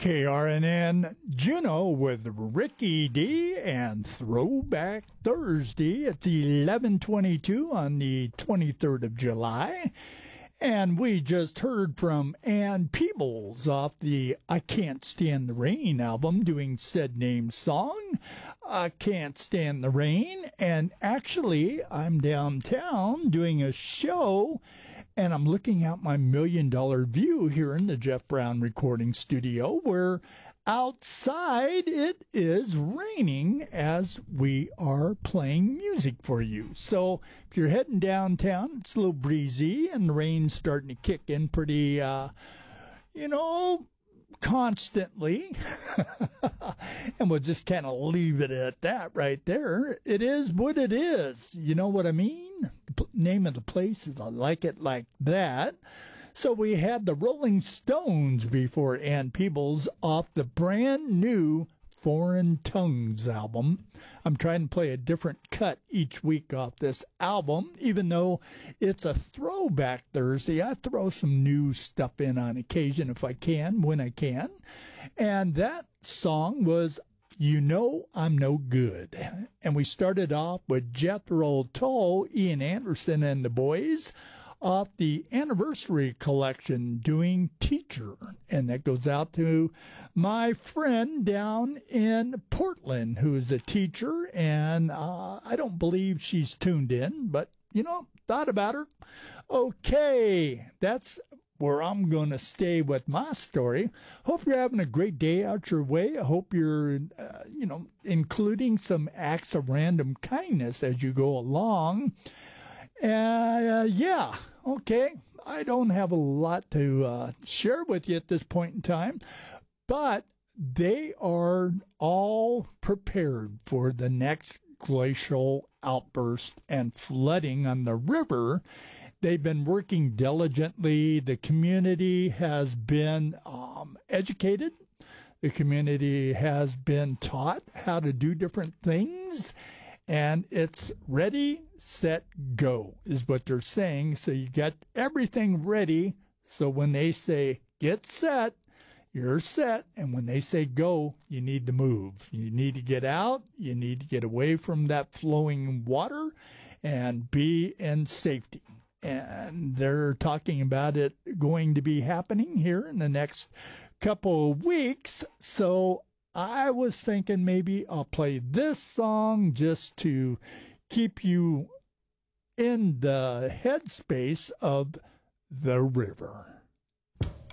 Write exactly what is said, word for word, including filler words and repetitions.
K R N N Juneau with Ricky D and Throwback Thursday. It's eleven twenty-two on the twenty-third of July. And we just heard from Ann Peebles off the I Can't Stand the Rain album doing said name song, I Can't Stand the Rain. And actually, I'm downtown doing a show, and I'm looking out my million dollar view here in the Jeff Brown recording studio, where outside it is raining as we are playing music for you. So if you're heading downtown, it's a little breezy and the rain's starting to kick in pretty, uh, you know, constantly. And we'll just kind of leave it at that right there. It is what it is. You know what I mean? The name of the place is I Like It Like That. So we had the Rolling Stones before Ann Peebles off the brand new Foreign Tongues album. I'm trying to play a different cut each week off this album, even though it's a throwback Thursday. I throw some new stuff in on occasion if I can, when I can. And that song was You Know I'm No Good. And we started off with Jethro Tull, Ian Anderson and the Boys, off the anniversary collection doing Teacher. And that goes out to my friend down in Portland who is a teacher, and uh, I don't believe she's tuned in, but, you know, thought about her. Okay, that's where I'm going to stay with my story. Hope you're having a great day out your way. I hope you're, uh, you know, including some acts of random kindness as you go along. Uh, yeah, okay. I don't have a lot to uh, share with you at this point in time, but they are all prepared for the next glacial outburst and flooding on the river. They've been working diligently. The community has been um, educated. The community has been taught how to do different things. And it's ready, set, go is what they're saying. So you got everything ready. So when they say get set, you're set. And when they say go, you need to move. You need to get out. You need to get away from that flowing water and be in safety. And they're talking about it going to be happening here in the next couple of weeks. So I was thinking maybe I'll play this song just to keep you in the headspace of the river.